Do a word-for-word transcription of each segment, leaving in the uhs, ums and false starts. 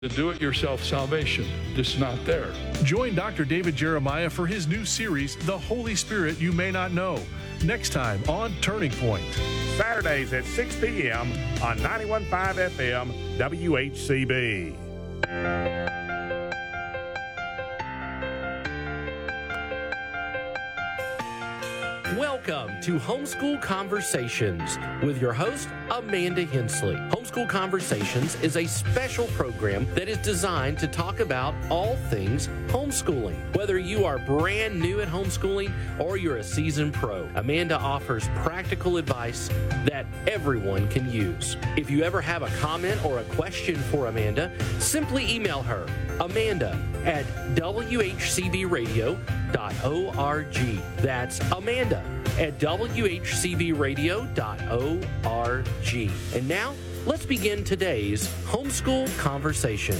The do-it-yourself salvation, just not there. Join Doctor David Jeremiah for his new series, The Holy Spirit You May Not Know, next time on Turning Point. Saturdays at six p.m. on ninety-one point five F M W H C B. Welcome to Homeschool Conversations with your host, Amanda Hensley. Homeschool Conversations is a special program that is designed to talk about all things homeschooling. Whether you are brand new at homeschooling or you're a seasoned pro, Amanda offers practical advice that everyone can use. If you ever have a comment or a question for Amanda, simply email her, Amanda at w h c b radio dot org. That's Amanda at w h c b radio dot org. And now, let's begin today's Homeschool Conversation.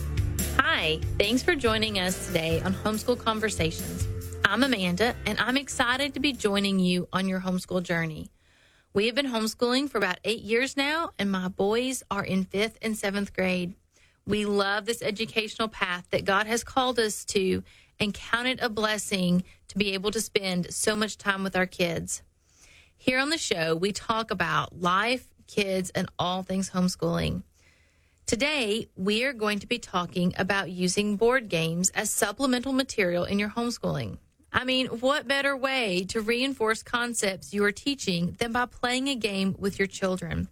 Hi, thanks for joining us today on Homeschool Conversations. I'm Amanda, and I'm excited to be joining you on your homeschool journey. We have been homeschooling for about eight years now, and my boys are in fifth and seventh grade. We love this educational path that God has called us to and count it a blessing to be able to spend so much time with our kids. Here on the show, we talk about life, kids, and all things homeschooling. Today, we are going to be talking about using board games as supplemental material in your homeschooling. I mean, what better way to reinforce concepts you are teaching than by playing a game with your children?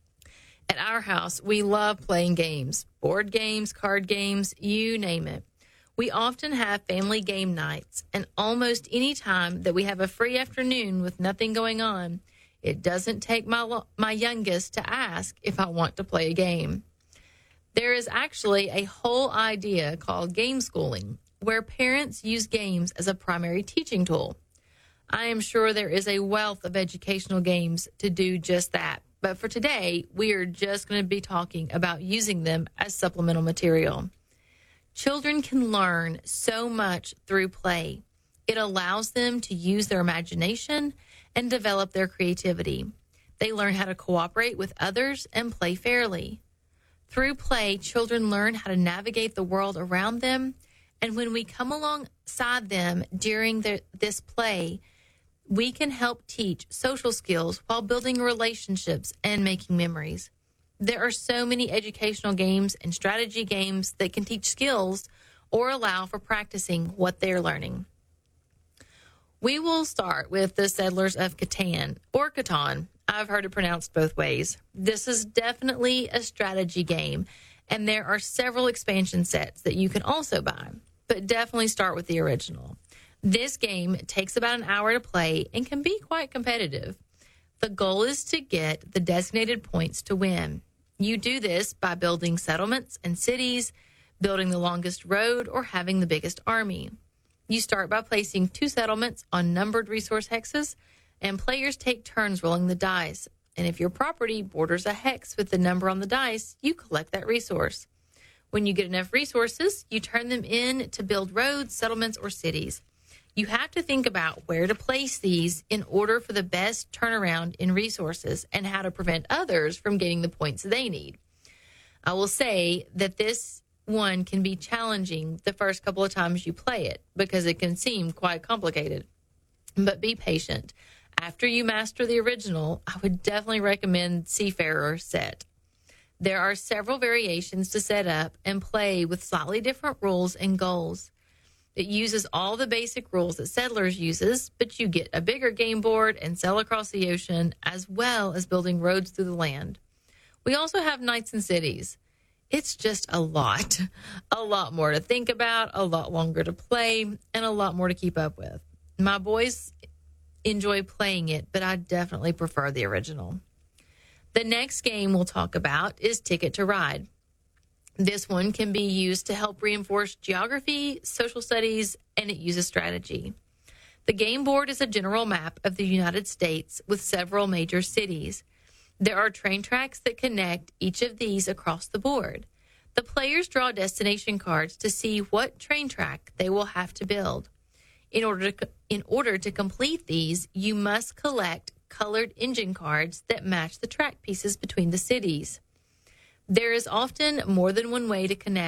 At our house, we love playing games, board games, card games, you name it. We often have family game nights, and almost any time that we have a free afternoon with nothing going on, it doesn't take my my youngest to ask if I want to play a game. There is actually a whole idea called game schooling, where parents use games as a primary teaching tool. I am sure there is a wealth of educational games to do just that. But for today, we are just going to be talking about using them as supplemental material. Children can learn so much through play. It allows them to use their imagination and develop their creativity. They learn how to cooperate with others and play fairly. Through play, children learn how to navigate the world around them. And when we come alongside them during the, this play, we can help teach social skills while building relationships and making memories. There are so many educational games and strategy games that can teach skills or allow for practicing what they're learning. We will start with the Settlers of Catan, or Catan. I've heard it pronounced both ways. This is definitely a strategy game, and there are several expansion sets that you can also buy, but definitely start with the original. This game takes about an hour to play and can be quite competitive. The goal is to get the designated points to win. You do this by building settlements and cities, building the longest road, or having the biggest army. You start by placing two settlements on numbered resource hexes, and players take turns rolling the dice. And if your property borders a hex with the number on the dice, you collect that resource. When you get enough resources, you turn them in to build roads, settlements, or cities. You have to think about where to place these in order for the best turnaround in resources and how to prevent others from getting the points they need. I will say that this one can be challenging the first couple of times you play it because it can seem quite complicated. But be patient. After you master the original, I would definitely recommend Seafarer set. There are several variations to set up and play with slightly different rules and goals. It uses all the basic rules that Settlers uses, but you get a bigger game board and sail across the ocean, as well as building roads through the land. We also have Knights and Cities. It's just a lot. A lot more to think about, a lot longer to play, and a lot more to keep up with. My boys enjoy playing it, but I definitely prefer the original. The next game we'll talk about is Ticket to Ride. This one can be used to help reinforce geography, social studies, and it uses strategy. The game board is a general map of the United States with several major cities. There are train tracks that connect each of these across the board. The players draw destination cards to see what train track they will have to build. In order to, in order to complete these, you must collect colored engine cards that match the track pieces between the cities. There is often more than one way to connect